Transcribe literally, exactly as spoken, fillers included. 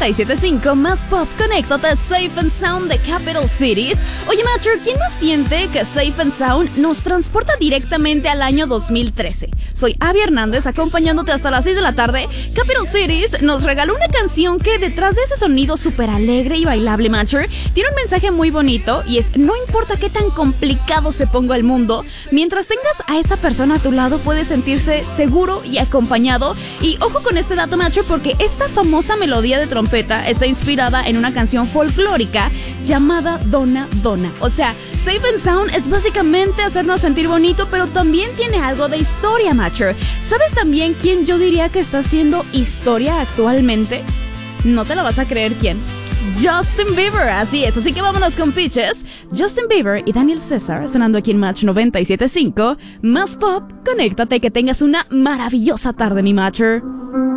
noventa y siete punto cinco más pop, conéctate Safe and Sound de Capital Cities. Oye, Matcher, ¿quién no siente que Safe and Sound nos transporta directamente al año dos mil trece? Soy Abby Hernández, acompañándote hasta las seis de la tarde. Capital Cities nos regaló una canción que detrás de ese sonido súper alegre y bailable, Matcher, tiene un mensaje muy bonito y es: no importa qué tan complicado se ponga el mundo, mientras tengas a esa persona a tu lado puedes sentirse seguro y acompañado. Y ojo con este dato, Matcher, porque esta famosa melodía de trompeta está inspirada en una canción folclórica llamada Donna Donna. O sea, Safe and Sound es básicamente hacernos sentir bonito, pero también tiene algo de historia, Matcher. ¿Sabes también quién yo diría que está haciendo historia actualmente? No te la vas a creer quién. Justin Bieber, así es, así que vámonos con Peaches. Justin Bieber y Daniel César sonando aquí en Match noventa y siete punto cinco. Más pop, conéctate, que tengas una maravillosa tarde, mi Matcher.